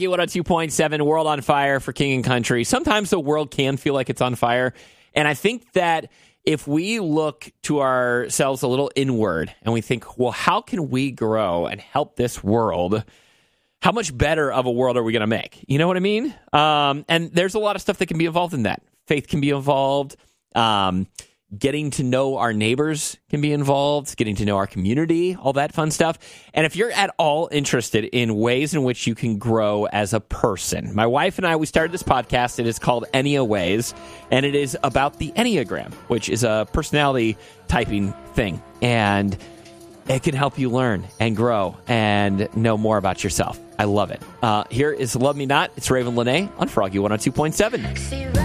Froggy 102.7, World on Fire for King and Country. Sometimes the world can feel like it's on fire. And I think that if we look to ourselves a little inward and we think, well, how can we grow and help this world? How much better of a world are we going to make? You know what I mean? And there's a lot of stuff that can be involved in that. Faith can be involved. Getting to know our neighbors can be involved, getting to know our community, all that fun stuff. And if you're at all interested in ways in which you can grow as a person, my wife and I, we started this podcast. It is called Ennea Ways, and it is about the Enneagram, which is a personality typing thing. And it can help you learn and grow and know more about yourself. I love it. Here is Love Me Not. It's Raven Lene on Froggy 102.7.